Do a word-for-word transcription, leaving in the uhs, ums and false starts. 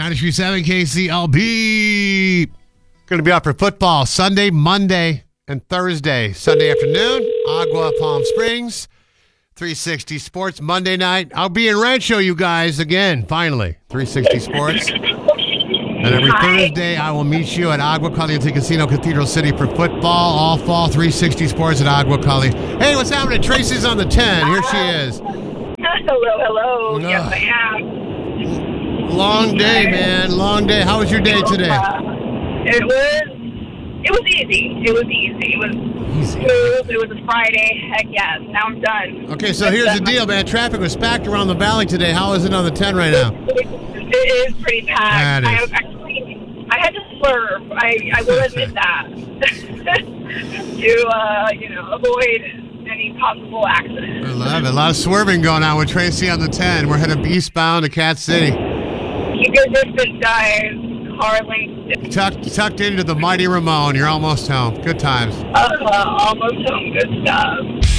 ninety-three point seven K C L B. Going to be out for football Sunday, Monday, and Thursday. Sunday afternoon, Agua Palm Springs. three sixty Sports Monday night. I'll be in Rancho, you guys, again, finally. three sixty Sports. And every Hi. Thursday, I will meet you at Agua Caliente Casino, Cathedral City for football. All fall, three sixty Sports at Agua Cali. Hey, what's happening? Tracy's on the ten. Here she is. Hello, hello. No. Yes, I am. Long day, man. Long day. How was your day today? Uh, it was, it was easy. It was easy. It was Easy. smooth. It was a Friday. Heck yes. Now I'm done. Okay, so here's the deal, man. Traffic was packed around the valley today. How is it on the ten right now? It is pretty packed. That I is. actually, I had to swerve. I, I will admit that to uh, you know avoid any possible accidents. I love it. A lot of swerving going on with Tracy on the ten. We're heading eastbound to Cat City. Keep your distance, guys. Car length. Tucked, tucked into the mighty Ramon. You're almost home. Good times. Uh, almost home. Good stuff.